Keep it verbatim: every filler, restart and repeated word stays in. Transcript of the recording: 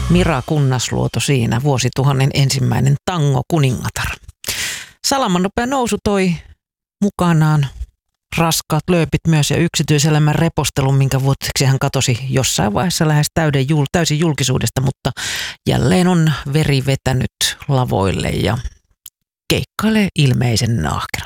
Mira Kunnasluoto siinä, vuosituhannen ensimmäinen tango kuningatar. Salaman nopea nousu toi mukanaan raskaat lööpit myös ja yksityiselämän repostelun, minkä vuoteksi hän katosi jossain vaiheessa lähes täyden, täysin julkisuudesta, mutta jälleen on veri vetänyt lavoille ja keikkailee ilmeisen ahkerasti.